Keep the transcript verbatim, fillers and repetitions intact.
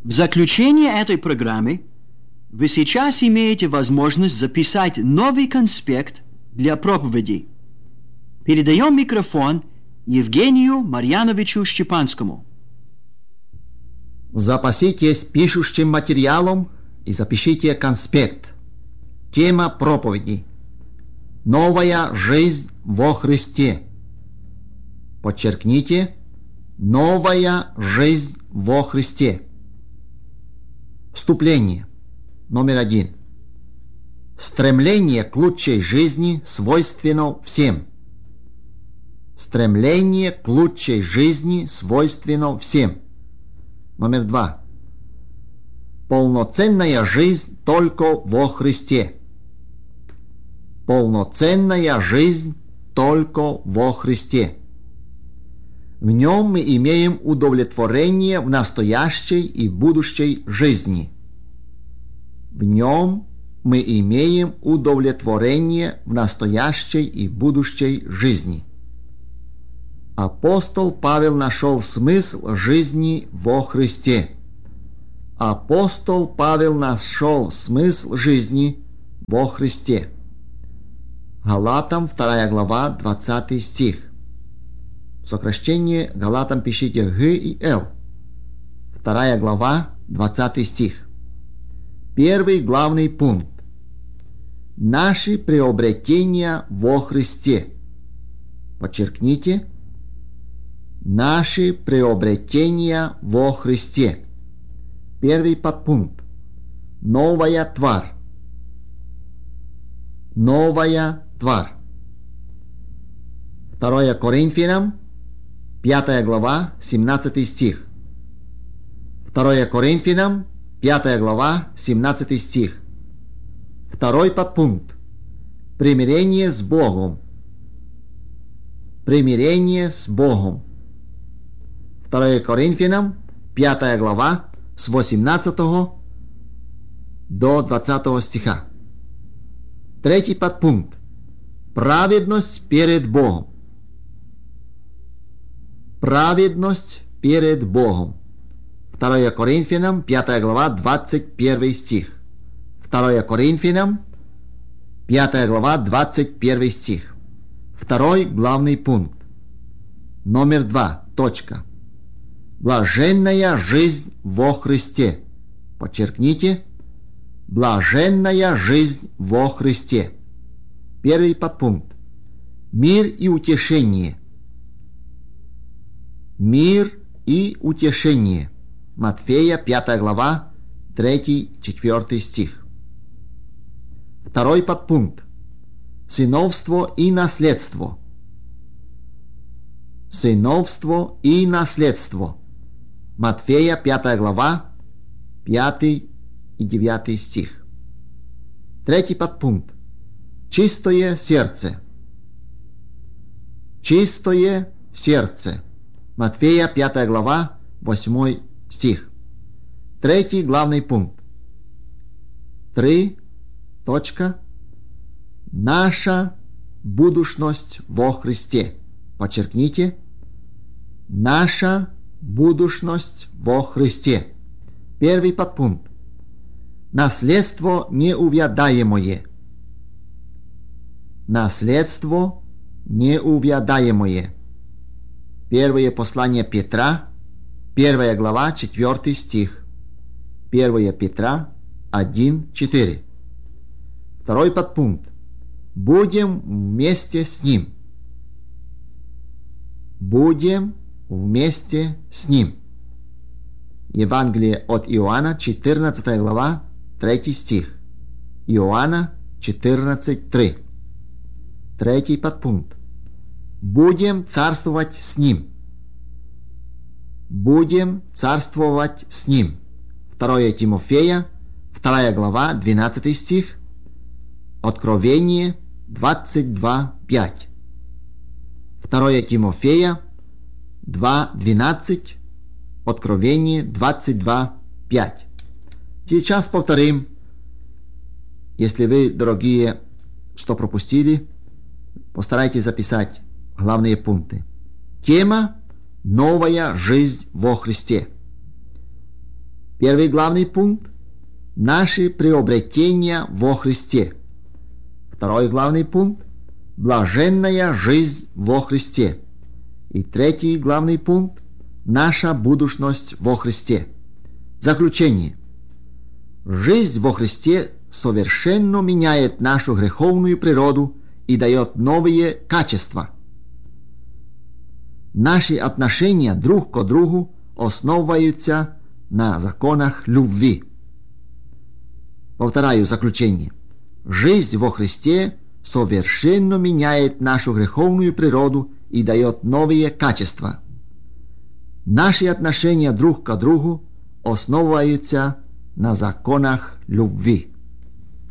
В заключение этой программы вы сейчас имеете возможность записать новый конспект для проповедей. Передаем микрофон Евгению Марьяновичу Щепанскому. Запаситесь пишущим материалом и запишите конспект. Тема проповеди: Новая жизнь во Христе. Подчеркните: новая жизнь во Христе. Вступление. Номер один. Стремление к лучшей жизни свойственно всем. Стремление к лучшей жизни свойственно всем. Номер два. Полноценная жизнь только во Христе. Полноценная жизнь только во Христе. В нем мы имеем удовлетворение в настоящей и будущей жизни. В нем мы имеем удовлетворение в настоящей и будущей жизни. Апостол Павел нашел смысл жизни во Христе. Апостол Павел нашел смысл жизни во Христе. Галатам вторая глава, двадцатый стих. Сокращение Галатам пишите Г и Л. Вторая глава, двадцатый стих. Первый главный пункт. Наши приобретения во Христе. Подчеркните: наши приобретения во Христе. Первый подпункт. Новая тварь. Новая тварь. второе Коринфянам, пятая глава, семнадцатый стих. второе Коринфянам, пятая глава, семнадцатый стих. Второй подпункт. Примирение с Богом. Примирение с Богом. второе Коринфянам, пятая глава, с восемнадцатого до двадцатого стиха. Третий подпункт. Праведность перед Богом. Праведность перед Богом. второе Коринфянам, пятая глава, двадцать первый стих. второе Коринфянам, пятая глава, двадцать первый стих. Второй главный пункт. Номер два. Точка. Блаженная жизнь во Христе. Подчеркните: блаженная жизнь во Христе. Первый подпункт. Мир и утешение. Мир и утешение. Матфея, пятая глава, третий-четвертый стих. Второй подпункт. Сыновство и наследство. Сыновство и наследство. Матфея, пятая глава, пятый и девятый стих. Третий подпункт. Чистое сердце. Чистое сердце. Матфея, пятая глава, восьмой стих. Третий главный пункт. Три. Точка. Наша будущность во Христе. Подчеркните: наша будущность во Христе. Первый подпункт. Наследство неувядаемое. Наследство неувядаемое. Первое послание Петра, первая глава, четвертый стих. первое Петра один, четыре. Второй подпункт. Будем вместе с Ним. Будем вместе с Ним. Евангелие от Иоанна, четырнадцатая глава, третий стих. Иоанна четырнадцать, три. Третий подпункт. Будем царствовать с Ним. Будем царствовать с Ним. второе Тимофея, вторая глава, двенадцатый стих. Откровение двадцать два, пять. второе Тимофея два, двенадцать. Откровение двадцать два, пять. Сейчас повторим. Если вы, дорогие, что пропустили, постарайтесь записать главные пункты. Тема: новая жизнь во Христе. Первый главный пункт – наши приобретения во Христе. Второй главный пункт – блаженная жизнь во Христе. И третий главный пункт – наша будущность во Христе. Заключение. Жизнь во Христе совершенно меняет нашу греховную природу и дает новые качества. Наши отношения друг к другу основываются на законах любви. Повторяю заключение. Жизнь во Христе совершенно меняет нашу греховную природу и дает новые качества. Наши отношения друг к другу основываются на законах любви.